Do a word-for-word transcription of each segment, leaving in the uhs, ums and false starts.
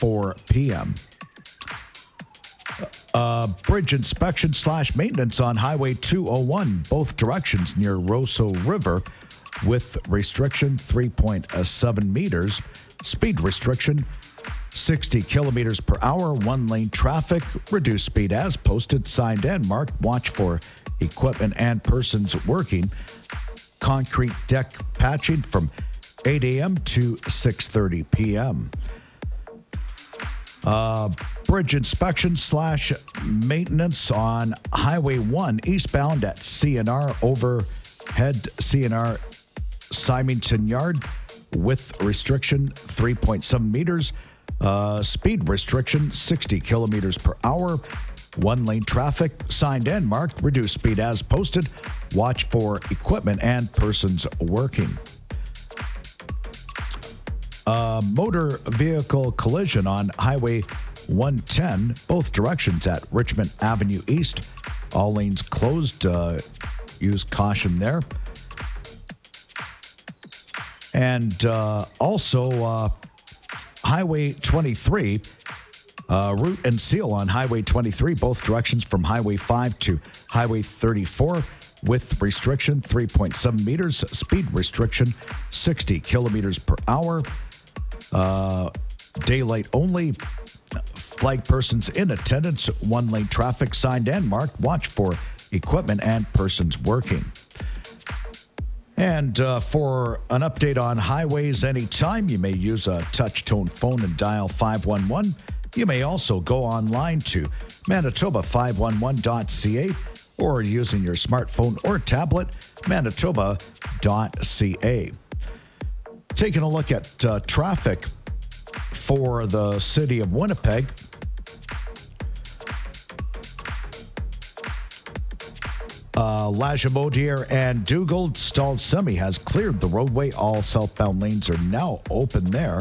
four p.m. Uh, bridge inspection slash maintenance on Highway two oh one, both directions near Roseau River, with restriction three point seven meters. Speed restriction sixty kilometers per hour. One lane traffic. Reduced speed as posted, signed and marked. Watch for equipment and persons working. Concrete deck patching from eight a.m. to six thirty p.m. Uh, bridge inspection slash maintenance on Highway one eastbound at C N R overhead C N R Symington Yard with restriction three point seven meters. Uh, speed restriction sixty kilometers per hour. One lane traffic, signed and marked. Reduced speed as posted. Watch for equipment and persons working. Uh, motor vehicle collision on Highway one ten, both directions at Richmond Avenue East. All lanes closed. Uh, use caution there. And uh, also uh, Highway twenty-three, uh, route and seal on Highway twenty-three, both directions from Highway five to Highway thirty-four, with restriction three point seven meters. Speed restriction sixty kilometers per hour. Uh, daylight only. Flag persons in attendance. One lane traffic, signed and marked. Watch for equipment and persons working. And uh, for an update on highways anytime, you may use a touch-tone phone and dial five one one. You may also go online to manitoba five one one dot c a or using your smartphone or tablet, manitoba dot c a. Taking a look at uh, traffic for the city of Winnipeg. Uh, Lagimodiere and Dugald Stalled Semi has cleared the roadway. All southbound lanes are now open there.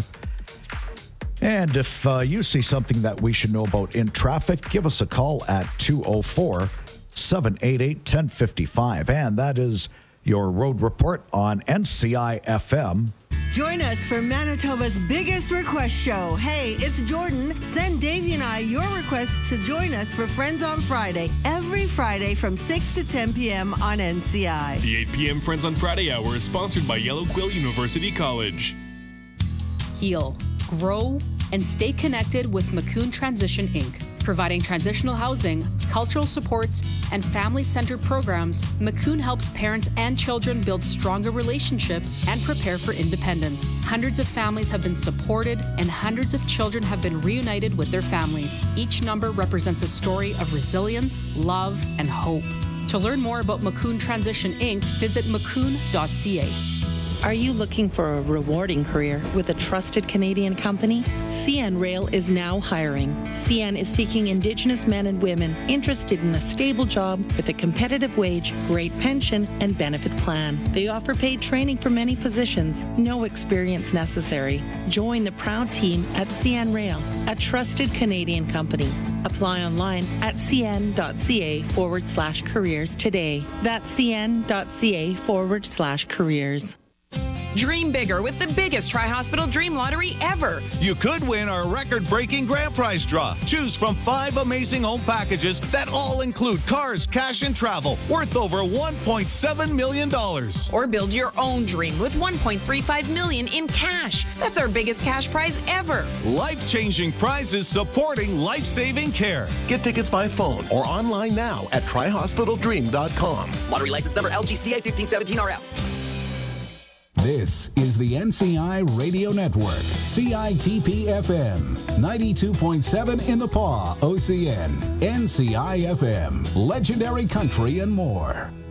And if uh, you see something that we should know about in traffic, give us a call at two oh four, seven eight eight, one oh five five. And that is your road report on N C I F M. Join us for Manitoba's biggest request show. Hey, it's Jordan. Send Davey and I your request to join us for Friends on Friday, every Friday from six to ten p.m. on N C I. The eight p.m. Friends on Friday hour is sponsored by Yellow Quill University College. Heal, grow, and stay connected with Macoun Transition Incorporated. Providing transitional housing, cultural supports, and family-centered programs, Macoun helps parents and children build stronger relationships and prepare for independence. Hundreds of families have been supported, and hundreds of children have been reunited with their families. Each number represents a story of resilience, love, and hope. To learn more about Macoun Transition Incorporated, visit macoun dot c a. Are you looking for a rewarding career with a trusted Canadian company? C N Rail is now hiring. C N is seeking Indigenous men and women interested in a stable job with a competitive wage, great pension, and benefit plan. They offer paid training for many positions, no experience necessary. Join the proud team at C N Rail, a trusted Canadian company. Apply online at cn.ca forward slash careers today. That's cn.ca forward slash careers. Dream bigger with the biggest Tri-Hospital Dream Lottery ever. You could win our record-breaking grand prize draw. Choose from five amazing home packages that all include cars, cash, and travel worth over one point seven million dollars. Or build your own dream with one point three five million dollars in cash. That's our biggest cash prize ever. Life-changing prizes supporting life-saving care. Get tickets by phone or online now at tri hospital dream dot com. Lottery license number L G C A fifteen seventeen R L. This is the N C I Radio Network, C I T P F M, ninety-two point seven in the Paw, O C N, N C I F M, Legendary Country and more.